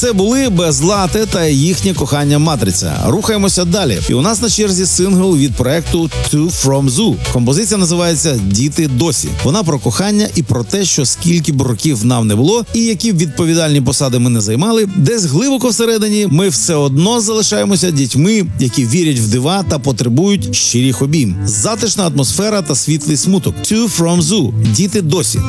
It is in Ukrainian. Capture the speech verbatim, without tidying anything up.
Це були Безлате та їхнє кохання Матриця. Рухаємося далі. І у нас на черзі сингл від проекту Two From Zoo. Композиція називається «Діти досі». Вона про кохання і про те, що скільки б років нам не було, і які б відповідальні посади ми не займали, десь глибоко всередині ми все одно залишаємося дітьми, які вірять в дива та потребують щирих обійм. Затишна атмосфера та світлий смуток. Two From Zoo. Діти досі.